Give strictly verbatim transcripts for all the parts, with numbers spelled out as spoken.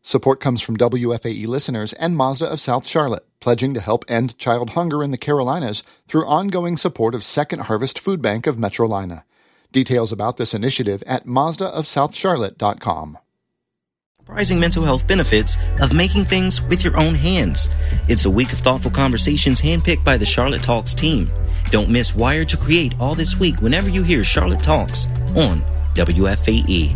Support comes from W F A E listeners and Mazda of South Charlotte, pledging to help end child hunger in the Carolinas through ongoing support of Second Harvest Food Bank of Metrolina. Details about this initiative at mazda of south charlotte dot com. Surprising mental health benefits of making things with your own hands. It's a week of thoughtful conversations handpicked by the Charlotte Talks team. Don't miss Wired to Create all this week whenever you hear Charlotte Talks on W F A E.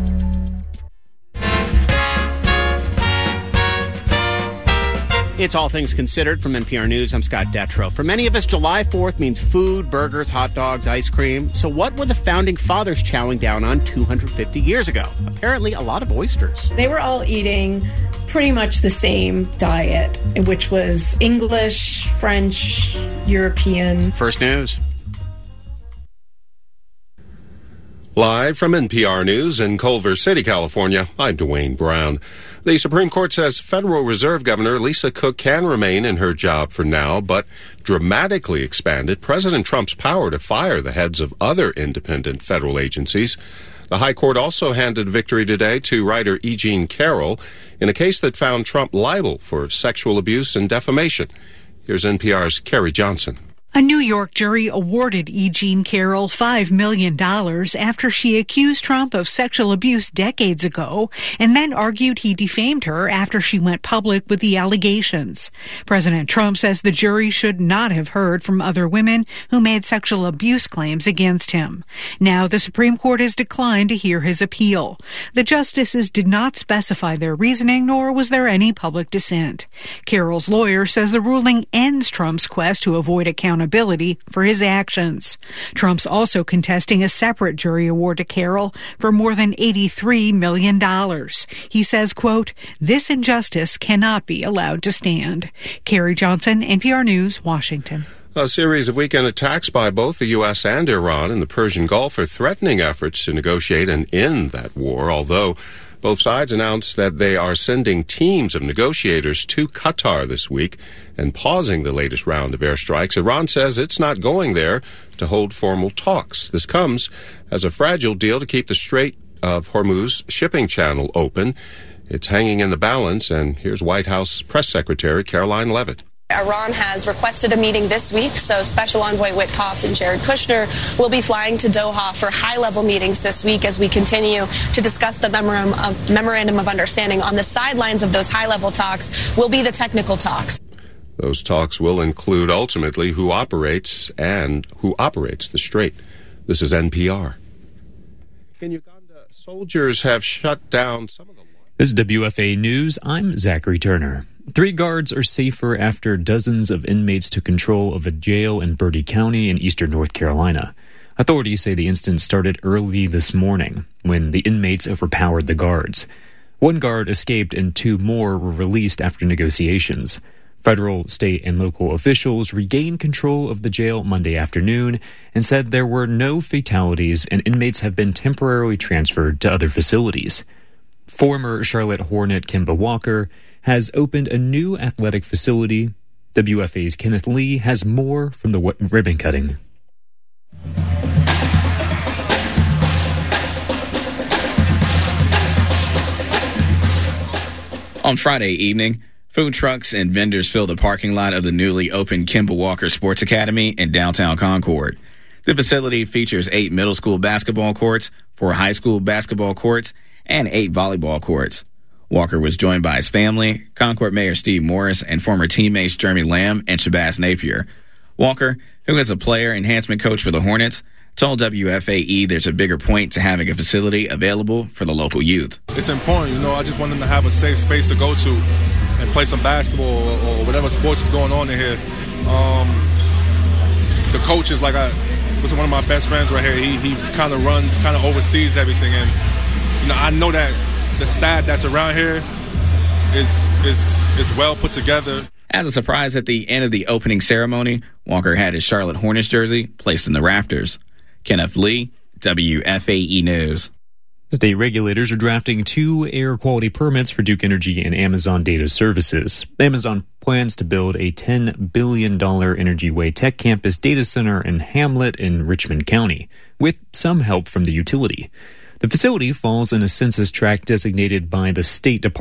It's All Things Considered from N P R News. I'm Scott Detrow. For many of us, July fourth means food, burgers, hot dogs, ice cream. So what were the founding fathers chowing down on two hundred fifty years ago? Apparently a lot of oysters. They were all eating pretty much the same diet, which was English, French, European. First News. Live from N P R News in Culver City, California, I'm Dwayne Brown. The Supreme Court says Federal Reserve Governor Lisa Cook can remain in her job for now, but dramatically expanded President Trump's power to fire the heads of other independent federal agencies. The High Court also handed victory today to writer E. Jean Carroll in a case that found Trump liable for sexual abuse and defamation. Here's N P R's Carrie Johnson. A New York jury awarded E. Jean Carroll five million dollars after she accused Trump of sexual abuse decades ago and then argued he defamed her after she went public with the allegations. President Trump says the jury should not have heard from other women who made sexual abuse claims against him. Now the Supreme Court has declined to hear his appeal. The justices did not specify their reasoning, nor was there any public dissent. Carroll's lawyer says the ruling ends Trump's quest to avoid accountability accountability for his actions. Trump's also contesting a separate jury award to Carroll for more than eighty-three million dollars. He says, quote, "This injustice cannot be allowed to stand." Carrie Johnson, N P R News, Washington. A series of weekend attacks by both the U S and Iran in the Persian Gulf are threatening efforts to negotiate and end that war, although both sides announced that they are sending teams of negotiators to Qatar this week and pausing the latest round of airstrikes. Iran says it's not going there to hold formal talks. This comes as a fragile deal to keep the Strait of Hormuz shipping channel open. It's hanging in the balance, and here's White House Press Secretary Caroline Leavitt. Iran has requested a meeting this week, so Special Envoy Witkoff and Jared Kushner will be flying to Doha for high-level meetings this week as we continue to discuss the memorandum of, memorandum of understanding. On the sidelines of those high-level talks will be the technical talks. Those talks will include ultimately who operates and who operates the strait. This is N P R. In Uganda, soldiers have shut down some of the... This is W F A News. I'm Zachary Turner. Three guards are safer after dozens of inmates took control of a jail in Bertie County in eastern North Carolina. Authorities say the incident started early this morning when the inmates overpowered the guards. One guard escaped and two more were released after negotiations. Federal, state, and local officials regained control of the jail Monday afternoon and said there were no fatalities and inmates have been temporarily transferred to other facilities. Former Charlotte Hornet Kemba Walker has opened a new athletic facility. W F A's Kenneth Lee has more from the w- ribbon cutting. On Friday evening, food trucks and vendors filled the parking lot of the newly opened Kemba Walker Sports Academy in downtown Concord. The facility features eight middle school basketball courts, four high school basketball courts, and eight volleyball courts. Walker was joined by his family, Concord Mayor Steve Morris, and former teammates Jeremy Lamb and Shabazz Napier. Walker, who is a player enhancement coach for the Hornets, told W F A E there's a bigger point to having a facility available for the local youth. It's important, you know, I just want them to have a safe space to go to and play some basketball or, or whatever sports is going on in here. Um, the coaches, like I was one of my best friends right here, he, he kind of runs, kind of oversees everything. And, you know, I know that the staff that's around here is is is well put together. As a surprise at the end of the opening ceremony, Walker had his Charlotte Hornets jersey placed in the rafters. Kenneth Lee, W F A E News. State regulators are drafting two air quality permits for Duke Energy and Amazon Data Services. Amazon plans to build a ten billion dollars Energy Way Tech Campus data center in Hamlet in Richmond County, with some help from the utility. The facility falls in a census tract designated by the State Department